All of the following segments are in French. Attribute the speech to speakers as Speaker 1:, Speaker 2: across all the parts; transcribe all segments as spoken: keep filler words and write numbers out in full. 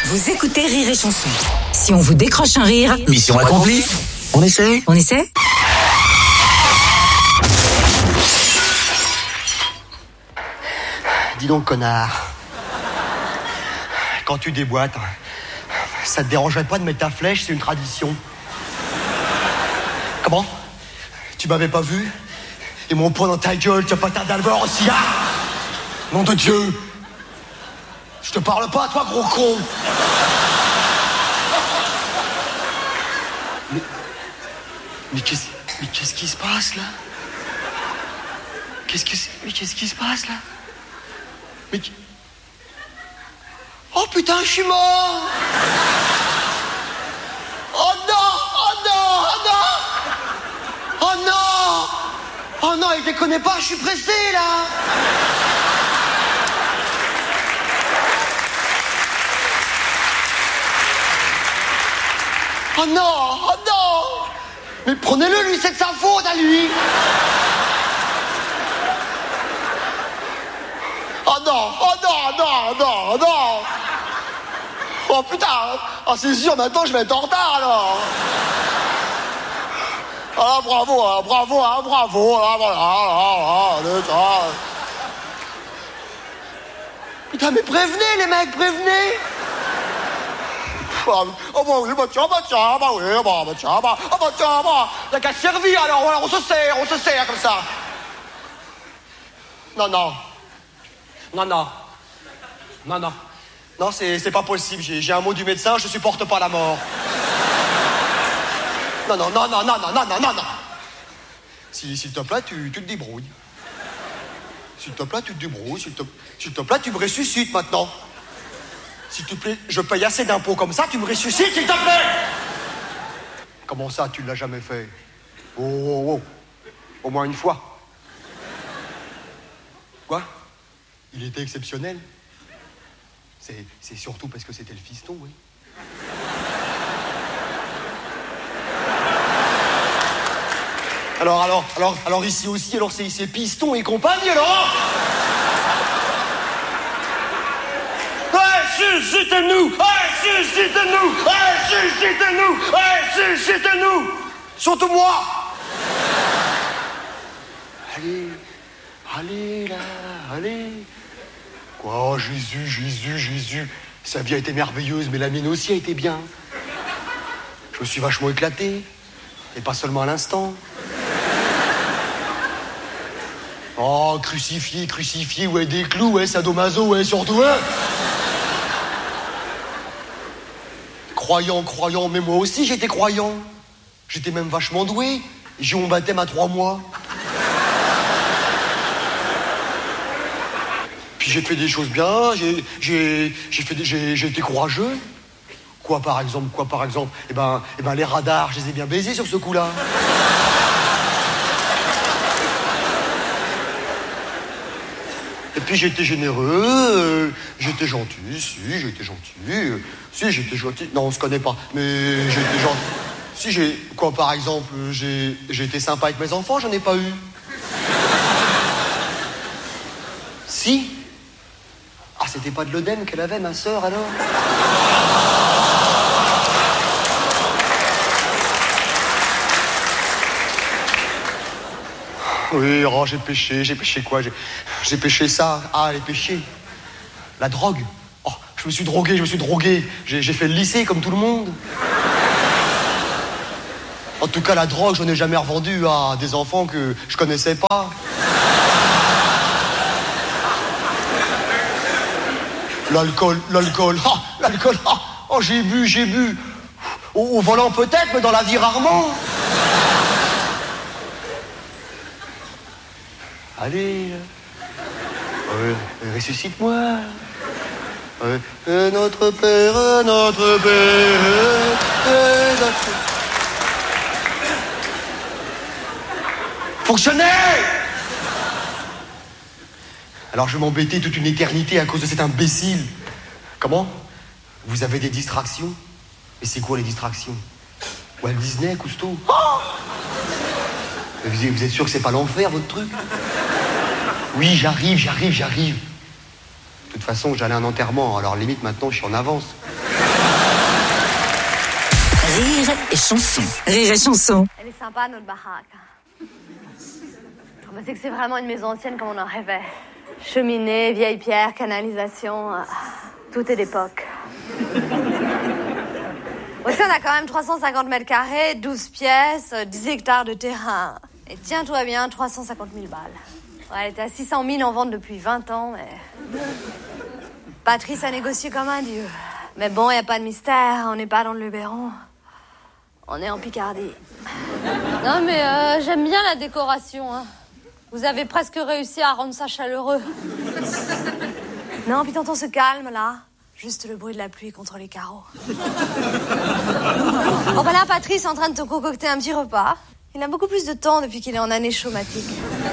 Speaker 1: Vous écoutez Rire et Chanson. Si on vous décroche un rire,
Speaker 2: mission accomplie. On essaie
Speaker 1: On essaie?
Speaker 3: Dis donc, connard. Quand tu déboîtes, ça te dérangerait pas de mettre ta flèche, c'est une tradition. Comment? Tu m'avais pas vu? Et mon poing dans ta gueule, tu vas pas tarder à le voir aussi, ah! Nom de Dieu! Je te parle pas, toi, gros con! Mais... Mais qu'est-ce... Mais qu'est-ce qui se passe, là? Qu'est-ce que c'est... Mais qu'est-ce qui se passe, là? Mais... Oh, putain, je suis mort! Oh non! Oh non! Oh non! Oh non! Oh non, il déconne pas, je suis pressé, là! Oh non! Oh non! Mais prenez-le, lui, c'est de sa faute, à lui! Oh non! Oh non! Non! Non! Non! Oh putain! Oh, c'est sûr, maintenant, je vais être en retard, alors! Ah, bravo, hein, bravo, hein, bravo, ah, voilà, ah, ah, ah, putain, mais prévenez, les mecs, prévenez! Oh, oh bah oui, bah tiens, bah tiens, bah oui, bah, bah tiens, bah, oh, bah tiens, bah, y'a qu'à se servir, alors, voilà, on se sert, on se sert, comme ça. Non, non. Non, non. Non, non. Non, c'est, c'est pas possible, j'ai, j'ai un mot du médecin, je supporte pas la mort. Non, non, non, non, non, non, non, non, non, non. Si, s'il te plaît, tu, tu te débrouilles. S'il te plaît, tu te débrouilles. S'il te, s'il te plaît, tu me ressuscites maintenant. S'il te plaît, je paye assez d'impôts comme ça, tu me ressuscites, s'il te plaît. Comment ça, tu ne l'as jamais fait? Oh, oh, oh. Au moins une fois. Quoi? Il était exceptionnel. C'est, c'est surtout parce que c'était le fiston, oui. Alors, alors, alors, alors ici aussi, alors c'est, c'est piston et compagnie, alors. Ouais, suscitez-nous! Ouais, suscitez-nous! Ouais, suscitez-nous! Ouais, suscitez-nous! Surtout moi! Allez, allez là, allez. Quoi, oh, Jésus, Jésus, Jésus. Sa vie a été merveilleuse, mais la mienne aussi a été bien. Je me suis vachement éclaté. Et pas seulement à l'instant. Oh, crucifié, crucifié, ouais, des clous, ouais, sadomaso, ouais, surtout, ouais. Croyant, croyant, mais moi aussi j'étais croyant. J'étais même vachement doué. J'ai eu mon baptême à trois mois. Puis j'ai fait des choses bien, j'ai, j'ai, j'ai fait des, j'ai, j'ai été courageux. Quoi par exemple, quoi par exemple? Eh ben, eh ben les radars, je les ai bien baisés sur ce coup-là. Et puis j'étais généreux, euh, j'étais gentil, si, j'étais gentil, euh, si, j'étais gentil. Non, on se connaît pas, mais j'étais gentil. Si j'ai, quoi par exemple, j'ai, j'ai été sympa avec mes enfants, j'en ai pas eu. Si. Ah, c'était pas de l'œdème qu'elle avait, ma sœur, alors? Oui, oh, j'ai péché, j'ai péché quoi? J'ai, j'ai péché ça. Ah, les péchés. La drogue. Oh, je me suis drogué, je me suis drogué. J'ai, j'ai fait le lycée comme tout le monde. En tout cas, la drogue, je n'en ai jamais revendu à des enfants que je connaissais pas. L'alcool, l'alcool, oh, l'alcool, oh, oh, j'ai bu, j'ai bu. Au, au volant peut-être, mais dans la vie rarement. Allez, euh, ressuscite-moi. Euh, euh, notre Père, euh, notre Père, euh, notre... Fonctionnez! Alors je vais m'embêter toute une éternité à cause de cet imbécile. Comment? Vous avez des distractions? Mais c'est quoi les distractions? Walt Disney, Cousteau? Oh, vous, vous êtes sûr que c'est pas l'enfer, votre truc? Oui, j'arrive, j'arrive, j'arrive. De toute façon, j'allais à un enterrement, alors limite maintenant, je suis en avance.
Speaker 1: Rire et chanson. Rire et chanson.
Speaker 4: Elle est sympa, notre baraque. Oh, bah, c'est que c'est vraiment une maison ancienne comme on en rêvait. Cheminée, vieille pierre, canalisation, euh, tout est d'époque. Aussi, on a quand même trois cent cinquante mètres carrés, douze pièces, dix hectares de terrain. Et tiens-toi bien, trois cent cinquante mille balles. Ouais, elle était à six cent mille en vente depuis vingt ans, mais... Patrice a négocié comme un dieu. Mais bon, il n'y a pas de mystère, on n'est pas dans le Luberon. On est en Picardie. Non, mais euh, j'aime bien la décoration, hein. Vous avez presque réussi à rendre ça chaleureux. Non, puis t'entends ce calme, là. Juste le bruit de la pluie contre les carreaux. Oh, bah là, Patrice est en train de te concocter un petit repas. Il a beaucoup plus de temps depuis qu'il est en année chômatique.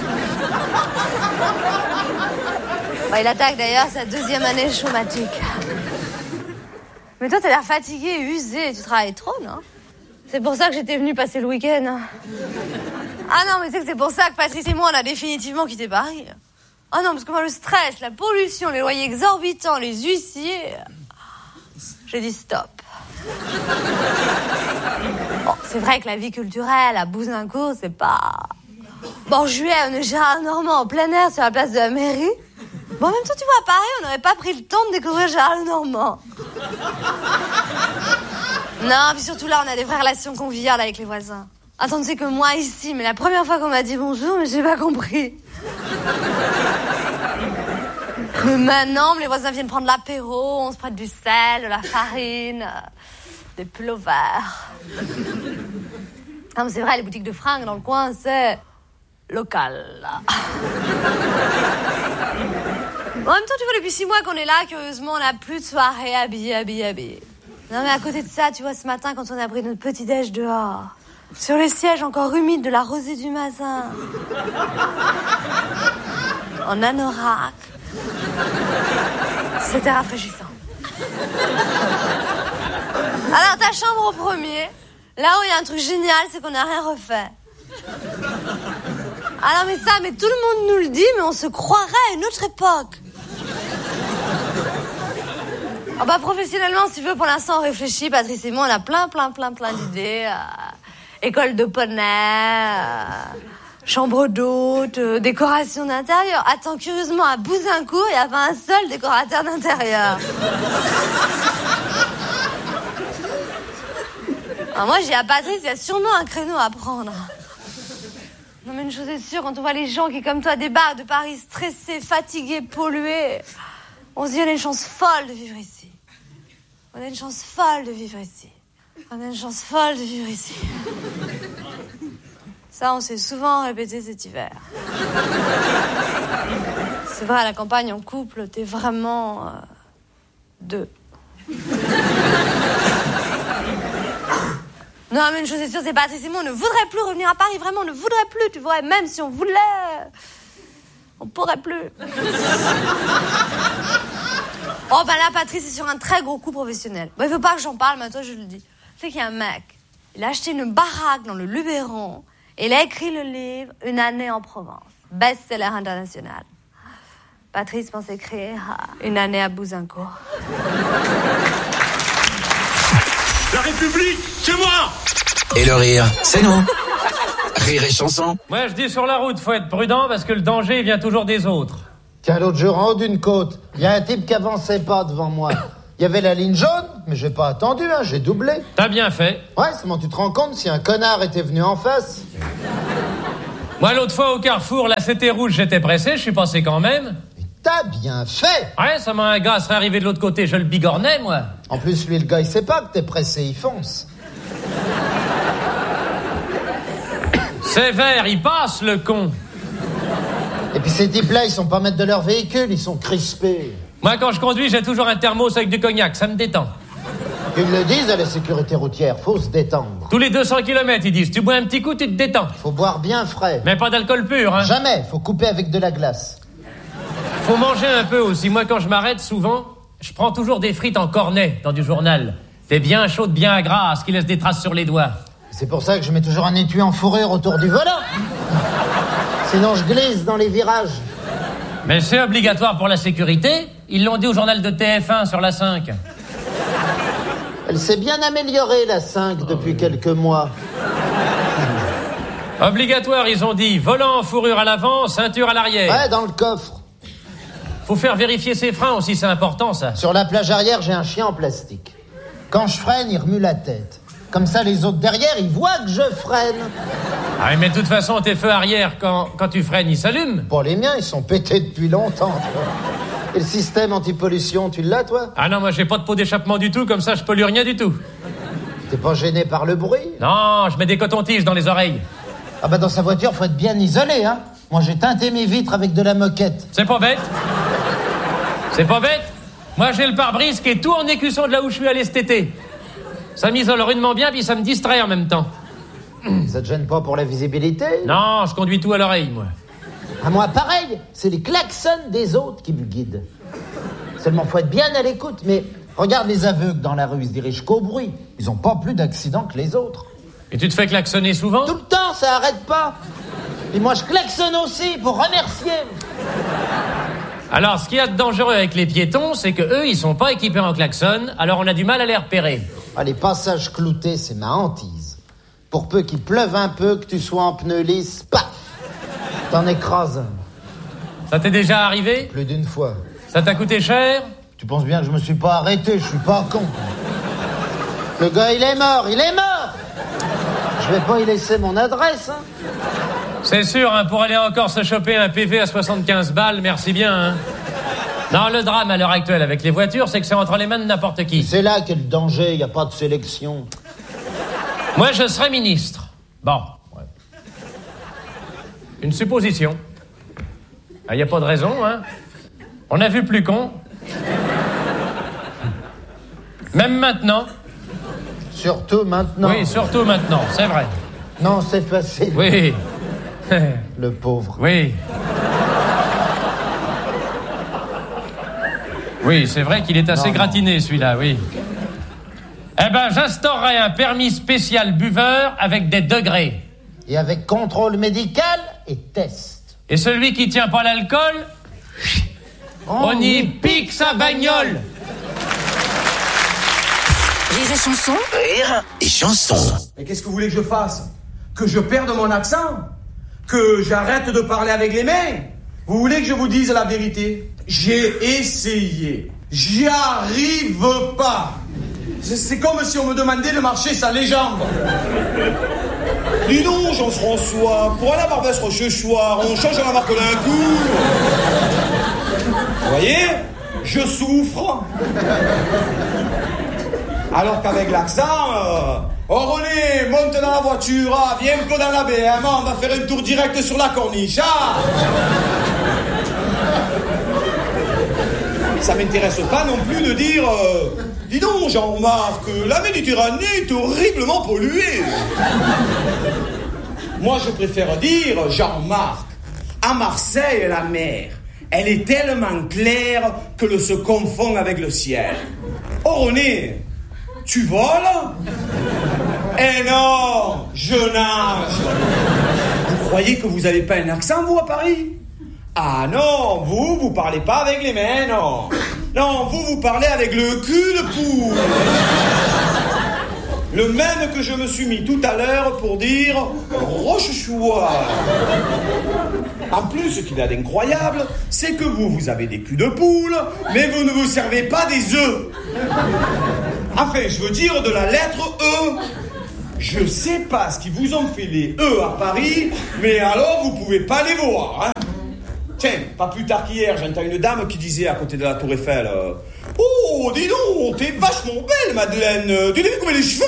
Speaker 4: Bah, il attaque d'ailleurs sa deuxième année chômatique. Mais toi, t'as l'air fatigué et usé. Tu travailles trop, non? C'est pour ça que j'étais venue passer le week-end. Ah non, mais c'est que c'est pour ça que Patrice et moi, on a définitivement quitté Paris. Ah non, parce que moi, le stress, la pollution, les loyers exorbitants, les huissiers... J'ai dit stop. Bon, c'est vrai que la vie culturelle à Bouzincourt, c'est pas... Bon, en juillet, on est Gérard Normand en plein air sur la place de la mairie. Bon, en même temps, tu vois, à Paris, on n'aurait pas pris le temps de découvrir Gérard Normand. Non, puis surtout là, on a des vraies relations conviviales avec les voisins. Attends, tu sais que moi, ici, mais la première fois qu'on m'a dit bonjour, mais j'ai pas compris. Mais maintenant, les voisins viennent prendre l'apéro, on se prête du sel, de la farine, euh, des pullovers. Ah, mais c'est vrai, les boutiques de fringues dans le coin, c'est local. Bon, en même temps, tu vois, depuis six mois qu'on est là, curieusement, on n'a plus de soirée habillée, habillée, habillée. Non, mais à côté de ça, tu vois, ce matin, quand on a pris notre petit déj dehors, sur les sièges encore humides de la rosée du Mazin, en anorak, c'était rafraîchissant. Alors, ta chambre au premier, là où il y a un truc génial, c'est qu'on n'a rien refait. Ah non, mais ça, mais tout le monde nous le dit, mais on se croirait à une autre époque. Oh bah, professionnellement, si tu veux, pour l'instant, on réfléchit. Patrice et moi, on a plein, plein, plein, plein d'idées. Euh, école de poney, euh, chambre d'hôte, euh, décoration d'intérieur. Attends, curieusement, à Bouzincourt, il n'y a pas un seul décorateur d'intérieur. Alors moi, j'ai à Patrice, il y a sûrement un créneau à prendre. Non, mais une chose est sûre, quand on voit les gens qui, comme toi, débarquent de Paris stressés, fatigués, pollués, on se dit, on a une chance folle de vivre ici. On a une chance folle de vivre ici. On a une chance folle de vivre ici. Ça, on s'est souvent répété cet hiver. C'est vrai, à la campagne, en couple, t'es vraiment... Euh, deux. Non, mais une chose est sûre, c'est Patrice et moi, on ne voudrait plus revenir à Paris. Vraiment, on ne voudrait plus, tu vois. Même si on voulait, on pourrait plus. Oh, bah là, Patrice est sur un très gros coup professionnel. Bon, il veut pas que j'en parle, mais toi, je le dis. Tu sais qu'il y a un mec, il a acheté une baraque dans le Luberon et il a écrit le livre « Une année en Provence ». Best-seller international. Patrice pense écrire « Une année à Bouzincourt ».
Speaker 5: La République, c'est moi!
Speaker 2: Et le rire, c'est nous. Rire et chanson.
Speaker 6: Moi, je dis sur la route, faut être prudent parce que le danger vient toujours des autres.
Speaker 7: Tiens, l'autre jour, en haut d'une côte, il y a un type qui avançait pas devant moi. Il y avait la ligne jaune, mais j'ai pas attendu, hein, j'ai doublé.
Speaker 6: T'as bien fait.
Speaker 7: Ouais, seulement tu te rends compte si un connard était venu en face.
Speaker 6: Moi, l'autre fois au Carrefour, là, c'était rouge, j'étais pressé, je suis passé quand même.
Speaker 7: Mais t'as bien fait.
Speaker 6: Ouais, ça m'a un gars serait arrivé de l'autre côté, je le bigornais, moi.
Speaker 7: En plus, lui, le gars, il sait pas que t'es pressé, il fonce.
Speaker 6: C'est vert, il passe, le con.
Speaker 7: Et puis ces types-là, ils sont pas maîtres de leur véhicule, ils sont crispés.
Speaker 6: Moi, quand je conduis, j'ai toujours un thermos avec du cognac, ça me détend.
Speaker 7: Ils le disent à la sécurité routière, faut se détendre.
Speaker 6: Tous les deux cents kilomètres, ils disent, tu bois un petit coup, tu te détends.
Speaker 7: Faut boire bien frais.
Speaker 6: Mais pas d'alcool pur, hein.
Speaker 7: Jamais, faut couper avec de la glace.
Speaker 6: Faut manger un peu aussi. Moi, quand je m'arrête, souvent, je prends toujours des frites en cornet dans du journal. Des bien chaudes, bien grasses, qui laissent des traces sur les doigts.
Speaker 7: C'est pour ça que je mets toujours un étui en fourrure autour du volant. Sinon, je glisse dans les virages.
Speaker 6: Mais c'est obligatoire pour la sécurité. Ils l'ont dit au journal de T F un sur la cinq.
Speaker 7: Elle s'est bien améliorée, la cinq, depuis oh, quelques mois.
Speaker 6: Obligatoire, ils ont dit. Volant en fourrure à l'avant, ceinture à l'arrière.
Speaker 7: Ouais, dans le coffre.
Speaker 6: Faut faire vérifier ses freins aussi, c'est important, ça.
Speaker 7: Sur la plage arrière, j'ai un chien en plastique. Quand je freine, il remue la tête. Comme ça, les autres derrière, ils voient que je freine.
Speaker 6: Ah mais de toute façon, tes feux arrière, quand, quand tu freines, ils s'allument.
Speaker 7: Bon, les miens, ils sont pétés depuis longtemps, toi. Et le système anti-pollution, tu l'as, toi?
Speaker 6: Ah non, moi, j'ai pas de pot d'échappement du tout, comme ça, je pollue rien du tout.
Speaker 7: T'es pas gêné par le bruit?
Speaker 6: Non, je mets des cotons-tiges dans les oreilles.
Speaker 7: Ah bah, dans sa voiture, faut être bien isolé, hein. Moi, j'ai teinté mes vitres avec de la moquette.
Speaker 6: C'est pas bête. C'est pas bête. Moi, j'ai le pare-brise qui est tout en écusson de là où je suis allé cet été. Ça m'isole rudement bien, puis ça me distrait en même temps.
Speaker 7: Ça te gêne pas pour la visibilité?
Speaker 6: Non, je conduis tout à l'oreille, moi.
Speaker 7: À moi, pareil. C'est les klaxons des autres qui me guident. Seulement, faut être bien à l'écoute. Mais regarde les aveugles dans la rue, ils se dirigent qu'au bruit. Ils ont pas plus d'accidents que les autres.
Speaker 6: Et tu te fais klaxonner souvent?
Speaker 7: Tout le temps, ça arrête pas. Et moi, je klaxonne aussi pour remercier.
Speaker 6: Alors, ce qu'il y a de dangereux avec les piétons, c'est que eux, ils sont pas équipés en klaxon, alors on a du mal à les repérer.
Speaker 7: Ah, les passages cloutés, c'est ma hantise. Pour peu qu'il pleuve un peu, que tu sois en pneu lisse, paf, t'en écrases un.
Speaker 6: Ça t'est déjà arrivé?
Speaker 7: Plus d'une fois.
Speaker 6: Ça t'a coûté cher?
Speaker 7: Tu penses bien que je me suis pas arrêté, je suis pas con. Le gars, il est mort, il est mort. Je vais pas y laisser mon adresse, hein.
Speaker 6: C'est sûr, hein, pour aller encore se choper un P V à soixante-quinze balles, merci bien, hein. Non, le drame à l'heure actuelle avec les voitures, c'est que c'est entre les mains de n'importe qui.
Speaker 7: C'est là qu'est le danger, il n'y a pas de sélection.
Speaker 6: Moi, je serais ministre. Bon, ouais. Une supposition. Il n'y a pas de raison, hein. On a vu plus con. Même maintenant.
Speaker 7: Surtout maintenant.
Speaker 6: Oui, surtout maintenant, c'est vrai.
Speaker 7: Non, c'est facile.
Speaker 6: Oui.
Speaker 7: Le pauvre.
Speaker 6: Oui. Oui, c'est vrai qu'il est assez non, gratiné, non. celui-là, oui. Eh ben, j'instaurerai un permis spécial buveur avec des degrés.
Speaker 7: Et avec contrôle médical et test.
Speaker 6: Et celui qui tient pas l'alcool, oh, on y oui. pique sa bagnole.
Speaker 1: Rire et chanson.
Speaker 2: Rire et chanson.
Speaker 8: Mais qu'est-ce que vous voulez que je fasse? Que je perde mon accent? Que j'arrête de parler avec les mains? Vous voulez que je vous dise la vérité? J'ai essayé. J'y arrive pas. C'est comme si on me demandait de marcher sans les jambes. Dis donc, Jean-François, pour aller à Barbès-Rochechouart, on change la marque d'un coup. Vous voyez? Je souffre. Alors qu'avec l'accent, euh, oh René, monte dans la voiture, ah, viens un peu dans la B M, on va faire un tour direct sur la corniche. Ah. Ça m'intéresse pas non plus de dire, euh, dis donc Jean-Marc, la Méditerranée est horriblement polluée. Moi je préfère dire, Jean-Marc, à Marseille la mer, elle est tellement claire que le se confond avec le ciel. Oh René, tu voles? Eh non, je nage. Vous croyez que vous n'avez pas un accent, vous, à Paris? Ah non, vous, vous parlez pas avec les mains, non. Non, vous, vous parlez avec le cul de poule. Le même que je me suis mis tout à l'heure pour dire Rochechouart. En plus, ce qu'il y a d'incroyable, c'est que vous, vous avez des culs de poule, mais vous ne vous servez pas des œufs. Enfin, je veux dire de la lettre E. Je sais pas ce qu'ils vous ont fait les E à Paris, mais alors vous pouvez pas les voir, hein. Tiens, pas plus tard qu'hier, j'entends une dame qui disait à côté de la Tour Eiffel euh, oh, dis donc, t'es vachement belle, Madeleine. Tu l'as vu comme elle a les cheveux?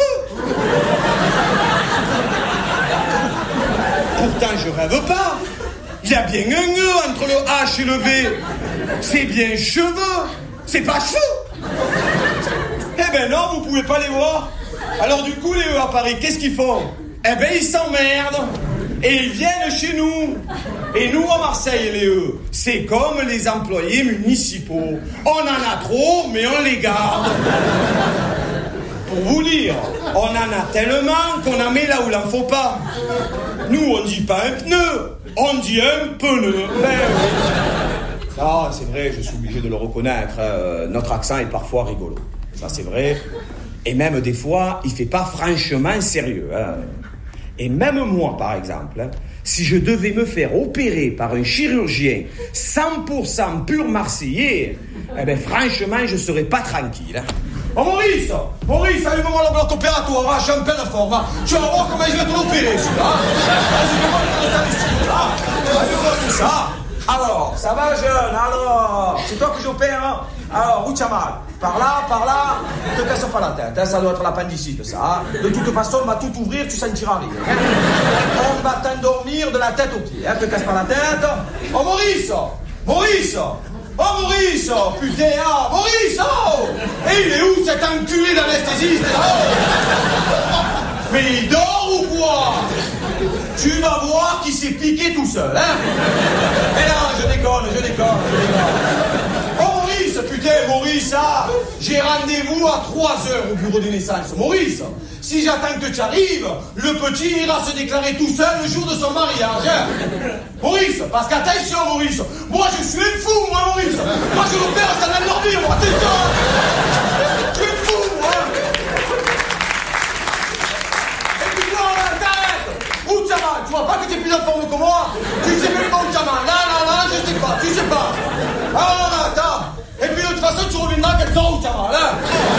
Speaker 8: Pourtant, je rêve pas. Il y a bien un E entre le H et le V. C'est bien cheveux. C'est pas cheveux. Eh ben non, vous pouvez pas les voir. Alors du coup, les E à Paris, qu'est-ce qu'ils font? Eh ben, ils s'emmerdent. Et ils viennent chez nous. Et nous, à Marseille, les E, c'est comme les employés municipaux. On en a trop, mais on les garde. Pour vous dire, on en a tellement qu'on en met là où il n'en faut pas. Nous, on dit pas un pneu, on dit un pneu. Ben oui. Ah, c'est vrai, je suis obligé de le reconnaître. Euh, notre accent est parfois rigolo. Ça, c'est vrai. Et même des fois, il fait pas franchement sérieux. Hein. Et même moi, par exemple, hein, si je devais me faire opérer par un chirurgien cent pour cent pur marseillais, eh ben franchement, je serais pas tranquille. Hein. Oh Maurice, Maurice, allume-moi le bloc opératoire, hein, je suis en pleine forme. Hein. Tu vas voir comment je vais te l'opérer, celui-là. Hein. Allume-moi tout ça. Alors, ça va jeune, alors, c'est toi que j'opère, hein. Alors, où tu as mal? Par là, par là, ne te casse pas la tête, hein, ça doit être l'appendicite, ça. Hein. De toute façon, on va tout ouvrir, tu sentiras rien. Hein. On va t'endormir de la tête aux pieds, hein, te casse pas la tête. Oh Maurice, Maurice, oh Maurice, putain, ah, Maurice, oh. Et il est où cet enculé d'anesthésiste? Oh. Mais il dort ou quoi? Tu vas voir qu'il s'est piqué tout seul, hein. Mais non, je déconne, je déconne, je déconne. Oh Maurice, putain, Maurice, ah, j'ai rendez-vous à trois heures au bureau des naissances. Maurice, si j'attends que tu arrives, le petit ira se déclarer tout seul le jour de son mariage, hein. Maurice, parce qu'attention, Maurice, moi je suis un fou, moi, Maurice. Moi je l'opère, ça va l'endormir, moi, attention. Je suis un fou, moi. Où tu vas? Tu vois pas que t'es plus en forme que moi? Tu sais même pas où tu vas? Là, là, là, je sais pas, tu sais pas. Ah, là, attends. Et puis de toute façon, tu reviendras qu'elle sort où tu vas, là.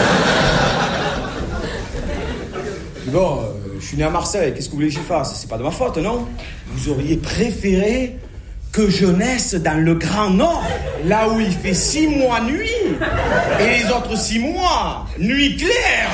Speaker 8: Bon, euh, je suis né à Marseille, qu'est-ce que vous voulez que j'y fasse? C'est pas de ma faute, non? Vous auriez préféré que je naisse dans le Grand Nord, là où il fait six mois nuit, et les autres six mois, nuit claire.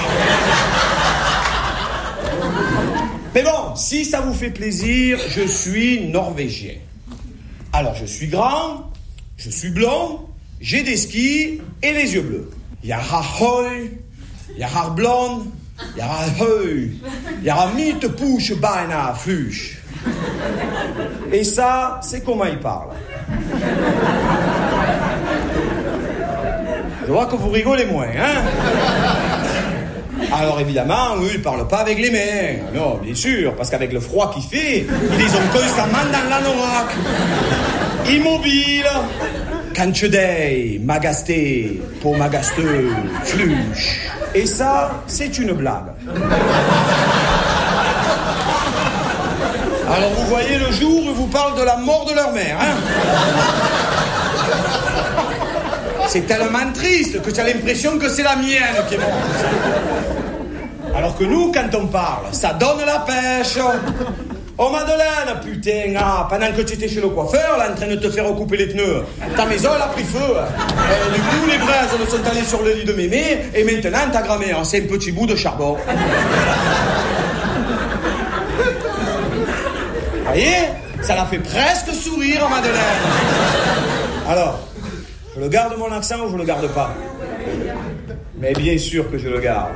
Speaker 8: Mais bon, si ça vous fait plaisir, je suis norvégien. Alors, je suis grand, je suis blond, j'ai des skis et les yeux bleus. Jag har höj, jag har blond, jag har höj, jag har mitt push beina flush. Et ça, c'est comment il parle. Je vois que vous rigolez moins, hein? Alors évidemment, eux, ils parlent pas avec les mains. Non, bien sûr, parce qu'avec le froid qu'il fait, ils les ont constamment dans l'anorak. Immobile. Canchedei, magasté, pour magasteux, fluche. Et ça, c'est une blague. Alors vous voyez le jour où ils vous parlent de la mort de leur mère, hein? C'est tellement triste que tu as l'impression que c'est la mienne qui est morte. Alors que nous, quand on parle, ça donne la pêche. Oh Madeleine, putain, ah, pendant que tu étais chez le coiffeur, là, en train de te faire recouper les pneus, ta maison, elle a pris feu. Et du coup, les braises me sont allées sur le lit de mémé, et maintenant, ta grand-mère, c'est un petit bout de charbon. Vous voyez? Ça l'a fait presque sourire, Madeleine. Alors, je le garde mon accent ou je le garde pas? Mais bien sûr que je le garde.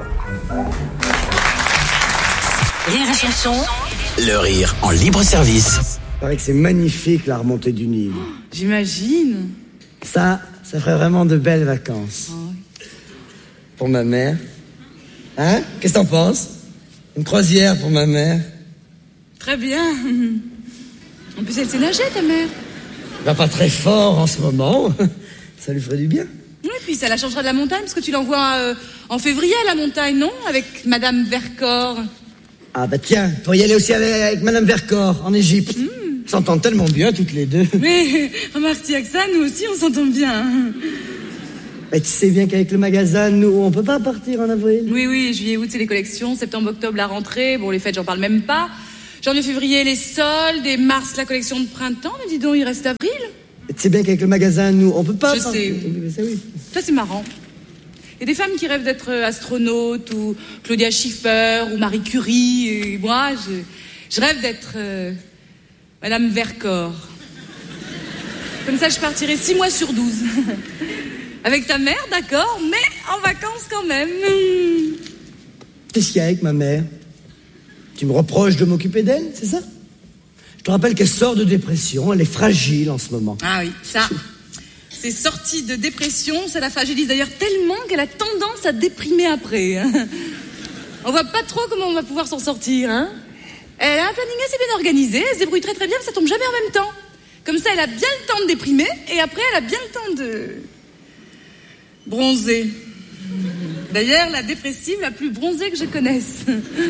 Speaker 1: Rire et chanson.
Speaker 2: Le rire en libre service.
Speaker 9: Il paraît que c'est magnifique la remontée du Nil.
Speaker 10: Oh, j'imagine.
Speaker 9: Ça, ça ferait vraiment de belles vacances.
Speaker 10: Oh.
Speaker 9: Pour ma mère. Hein? Qu'est-ce que t'en penses? Une croisière pour ma mère.
Speaker 10: Très bien. En plus, elle sait nager, ta mère.
Speaker 9: Elle va pas très fort en ce moment. Ça lui ferait du bien.
Speaker 10: Oui, puis ça la changera de la montagne, parce que tu l'envoies euh, en février à la montagne, non? Avec Madame Vercors.
Speaker 9: Ah bah tiens, pour y aller aussi avec, avec Madame Vercors, en Égypte. Mm. S'entendent tellement bien, toutes les deux.
Speaker 10: Mais remarque-tu que ça, nous aussi, on s'entend bien.
Speaker 9: Mais tu sais bien qu'avec le magasin, nous, on peut pas partir en avril.
Speaker 10: Oui, oui, juillet, août, c'est les collections. Septembre, octobre, la rentrée. Bon, les fêtes, j'en parle même pas. Janvier, février, les soldes. Et mars, la collection de printemps. Mais dis donc, il reste avril.
Speaker 9: Et tu sais bien qu'avec le magasin, nous, on peut pas
Speaker 10: Je
Speaker 9: partir.
Speaker 10: sais. Oui. Ça, c'est marrant. Il y a des femmes qui rêvent d'être astronautes, ou Claudia Schiffer, ou Marie Curie. Et moi, je, je rêve d'être euh, Madame Vercors. Comme ça, je partirai six mois sur douze. Avec ta mère, d'accord, mais en vacances quand même.
Speaker 9: Qu'est-ce qu'il y a avec ma mère? Tu me reproches de m'occuper d'elle, c'est ça? Je te rappelle qu'elle sort de dépression, elle est fragile en ce moment.
Speaker 10: Ah oui, ça... Ces sorties de dépression, ça la fragilise d'ailleurs tellement qu'elle a tendance à déprimer après. Hein. On voit pas trop comment on va pouvoir s'en sortir. Hein. Elle a un planning assez bien organisé, elle se débrouille très très bien, mais ça tombe jamais en même temps. Comme ça, elle a bien le temps de déprimer, et après, elle a bien le temps de... bronzer. D'ailleurs, la dépressive la plus bronzée que je connaisse.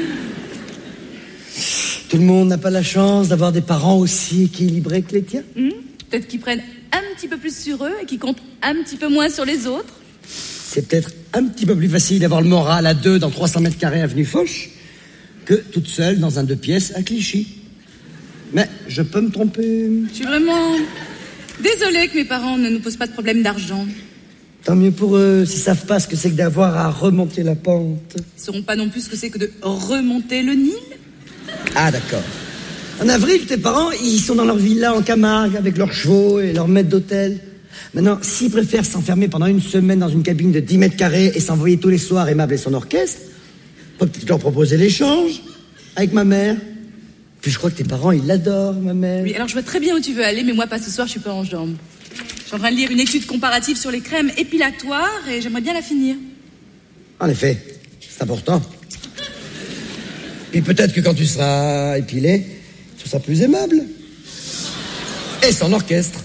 Speaker 9: Tout le monde n'a pas la chance d'avoir des parents aussi équilibrés que les tiens.
Speaker 10: Mmh. Peut-être qu'ils prennent un petit peu plus sur eux et qu'ils comptent un petit peu moins sur les autres.
Speaker 9: C'est peut-être un petit peu plus facile d'avoir le moral à deux dans trois cents mètres carrés avenue Foch que toute seule dans un deux pièces à Clichy. Mais je peux me tromper.
Speaker 10: Je suis vraiment désolée que mes parents ne nous posent pas de problème d'argent.
Speaker 9: Tant mieux pour eux, s'ils savent pas ce que c'est que d'avoir à remonter la pente.
Speaker 10: Ils sauront pas non plus ce que c'est que de remonter le Nil.
Speaker 9: Ah, d'accord. En avril, tes parents, ils sont dans leur villa en Camargue avec leurs chevaux et leurs maîtres d'hôtel. Maintenant, s'ils préfèrent s'enfermer pendant une semaine dans une cabine de dix mètres carrés et s'envoyer tous les soirs aimable et son orchestre, on peut peut-être leur proposer l'échange avec ma mère. Puis je crois que tes parents, ils l'adorent, ma mère.
Speaker 10: Oui, alors je vois très bien où tu veux aller, mais moi, pas ce soir, je suis pas en jambes. Je suis en train de lire une étude comparative sur les crèmes épilatoires et j'aimerais bien la finir.
Speaker 9: En effet, c'est important. Puis peut-être que quand tu seras épilé, tu seras plus aimable. Et son orchestre.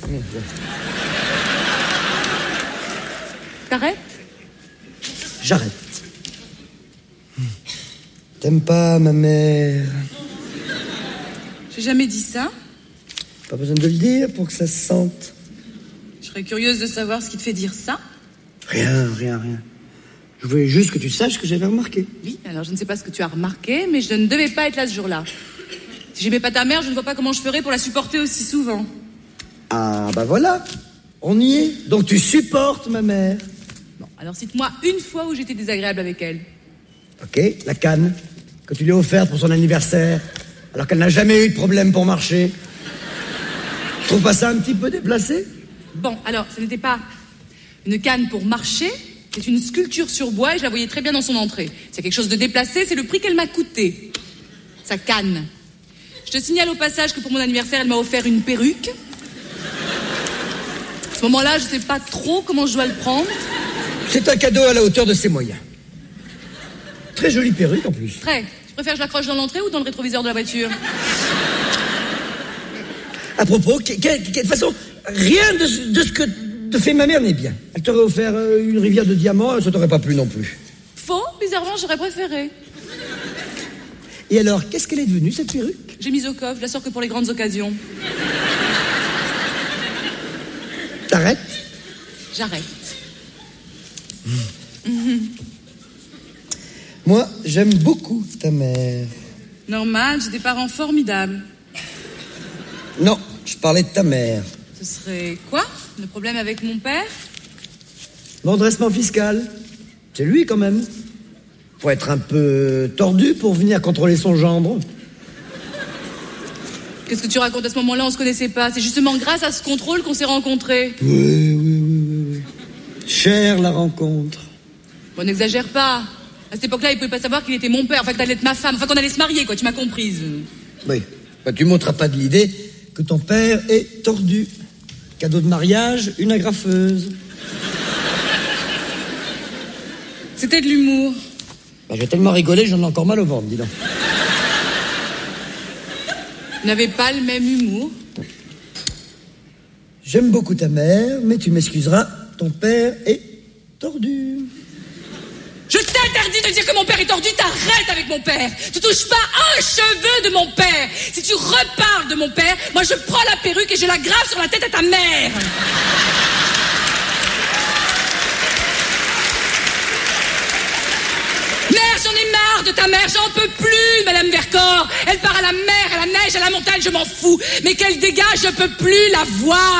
Speaker 10: T'arrêtes ?
Speaker 9: J'arrête. T'aimes pas ma mère?
Speaker 10: J'ai jamais dit ça.
Speaker 9: Pas besoin de le dire pour que ça se sente.
Speaker 10: Je serais curieuse de savoir ce qui te fait dire ça.
Speaker 9: Rien, rien, rien. Je voulais juste que tu saches que j'avais remarqué.
Speaker 10: Oui, alors je ne sais pas ce que tu as remarqué, mais je ne devais pas être là ce jour-là. Si j'aimais pas ta mère, je ne vois pas comment je ferais pour la supporter aussi souvent.
Speaker 9: Ah, bah voilà. On y est. Donc tu supportes ma mère.
Speaker 10: Bon, alors cite-moi une fois où j'étais désagréable avec elle.
Speaker 9: Ok, la canne que tu lui as offerte pour son anniversaire, alors qu'elle n'a jamais eu de problème pour marcher. Tu trouves pas ça un petit peu déplacé?
Speaker 10: Bon, alors, ce n'était pas une canne pour marcher, c'est une sculpture sur bois et je la voyais très bien dans son entrée. C'est quelque chose de déplacé, c'est le prix qu'elle m'a coûté. Sa canne. Je te signale au passage que pour mon anniversaire, elle m'a offert une perruque. À ce moment-là, je sais pas trop comment je dois le prendre.
Speaker 9: C'est un cadeau à la hauteur de ses moyens. Très jolie perruque en plus.
Speaker 10: Très. Tu préfères que je l'accroche dans l'entrée ou dans le rétroviseur de la voiture?
Speaker 9: À propos, de toute façon, rien de, de ce que te fait ma mère n'est bien. Elle t'aurait offert une rivière de diamants, ça t'aurait pas plu non plus.
Speaker 10: Faux, bizarrement, j'aurais préféré.
Speaker 9: Et alors, qu'est-ce qu'elle est devenue, cette perruque?
Speaker 10: J'ai mis au coffre, je la sors que pour les grandes occasions.
Speaker 9: T'arrêtes?
Speaker 10: J'arrête.
Speaker 9: Mmh. Mmh. Moi, j'aime beaucoup ta mère.
Speaker 10: Normal, j'ai des parents formidables.
Speaker 9: Non, je parlais de ta mère.
Speaker 10: Ce serait quoi, le problème avec mon père?
Speaker 9: L'endressement fiscal. C'est lui, quand même. Faut être un peu tordu pour venir contrôler son gendre.
Speaker 10: Qu'est-ce que tu racontes? À ce moment-là, on se connaissait pas. C'est justement grâce à ce contrôle qu'on s'est rencontrés.
Speaker 9: Oui, oui, oui, oui, oui. Chère la rencontre.
Speaker 10: Bon, n'exagère pas. À cette époque-là, il pouvait pas savoir qu'il était mon père, enfin que t'allais être ma femme, enfin qu'on allait se marier, quoi, tu m'as comprise.
Speaker 9: Oui, bah, tu m'ôteras pas de l'idée que ton père est tordu. Cadeau de mariage, une agrafeuse.
Speaker 10: C'était de l'humour.
Speaker 9: Bah, j'ai tellement rigolé, j'en ai encore mal au ventre, dis donc.
Speaker 10: Vous n'avez pas le même humour.
Speaker 9: J'aime beaucoup ta mère, mais tu m'excuseras, ton père est tordu.
Speaker 10: Je t'interdis de dire que mon père est tordu, t'arrêtes avec mon père. Tu touches pas un cheveu de mon père. Si tu reparles de mon père, moi je prends la perruque et je la grave sur la tête de ta mère. Mère, j'en ai marre de ta mère, j'en peux plus, Madame Vercors. Elle part à la mer, à la neige, à la montagne, je m'en fous. Mais qu'elle dégage, je peux plus la voir.